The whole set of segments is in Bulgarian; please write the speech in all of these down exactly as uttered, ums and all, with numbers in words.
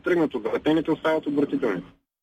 тръгнат отвратените, остават отвратителни.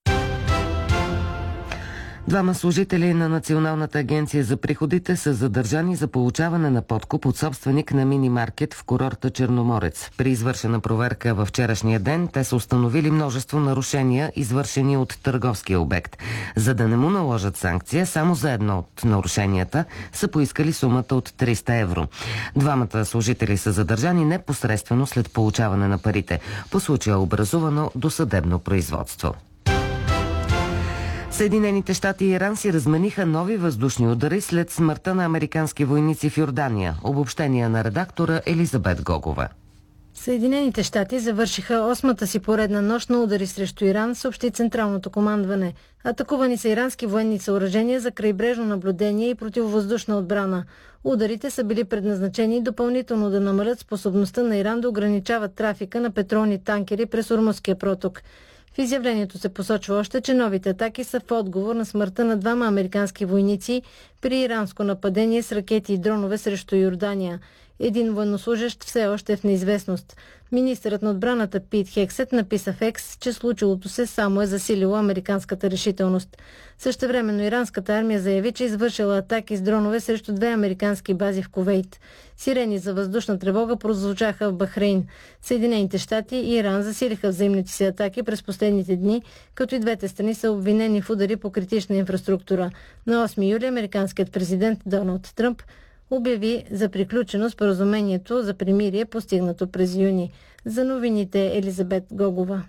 Двама служители на Националната агенция за приходите са задържани за получаване на подкуп от собственик на мини-маркет в курорта Черноморец. При извършена проверка във вчерашния ден те са установили множество нарушения, извършени от търговския обект. За да не му наложат санкция, само за едно от нарушенията са поискали сумата от триста евро. Двамата служители са задържани непосредствено след получаване на парите. По случая е образувано досъдебно производство. Съединените щати и Иран си размениха нови въздушни удари след смъртта на американски войници в Йордания. Обобщение на редактора Елизабет Гогова. Съединените щати завършиха осмата си поредна нощ на удари срещу Иран, съобщи Централното командване. Атакувани са ирански военни съоръжения за крайбрежно наблюдение и противовъздушна отбрана. Ударите са били предназначени допълнително да намалят способността на Иран да ограничават трафика на петролни танкери през Ормузския проток. В изявлението се посочва още, че новите атаки са в отговор на смъртта на двама американски войници при иранско нападение с ракети и дронове срещу Йордания. Един военнослужещ все още е в неизвестност. Министърът на отбраната Пит Хексет написа в Екс, че случилото се само е засилило американската решителност. Същевременно иранската армия заяви, че извършила атаки с дронове срещу две американски бази в Кувейт. Сирени за въздушна тревога прозвучаха в Бахрейн. Съединените щати и Иран засилиха взаимните си атаки през последните дни, като и двете страни са обвинени в удари по критична инфраструктура. На осми юли американският президент Доналд Тръмп обяви за приключено споразумението за примирие, постигнато през юни. За новините Елизабет Гогова.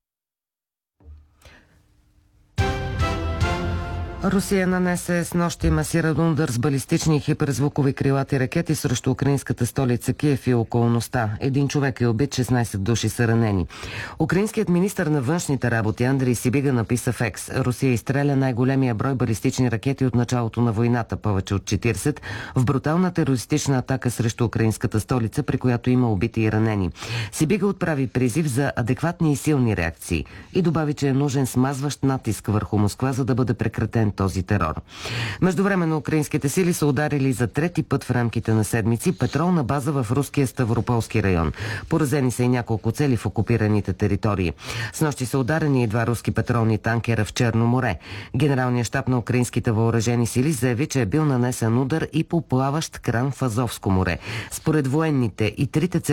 Русия нанесе с нощи масиран удар с балистични и хиперзвукови крилати ракети срещу украинската столица Киев и околността. Един човек е убит, шестнайсет души са ранени. Украинският министър на външните работи Андрей Сибига написа в Екс: Русия изстреля най-големия брой балистични ракети от началото на войната, повече от четирийсет, в брутална терористична атака срещу украинската столица, при която има убити и ранени. Сибига отправи призив за адекватни и силни реакции и добави, че е нужен смазващ натиск върху Москва, за да бъде прекратен този терор. Междувременно украинските сили са ударили за трети път в рамките на седмици петролна база в руския Ставрополски район. Поразени са и няколко цели в окупираните територии. С нощи са ударени и два руски петролни танкера в Черно море. Генералният щаб на украинските въоръжени сили заяви, че е бил нанесен удар и по плаващ кран в Азовско море. Според военните и трите цели